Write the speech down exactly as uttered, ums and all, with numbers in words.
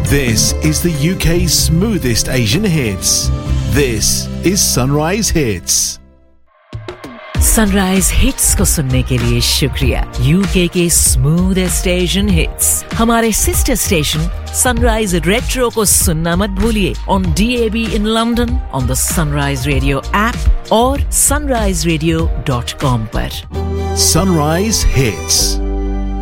This is the U K's smoothest Asian hits. This is Sunrise Hits. Sunrise Hits को सुनने के लिए शुक्रिया. यूके के smoothest Asian hits. हमारे sister station Sunrise Retro को सुनना मत भूलिए on D A B in London, on the Sunrise Radio app और sunrise radio dot com पर. Sunrise Hits.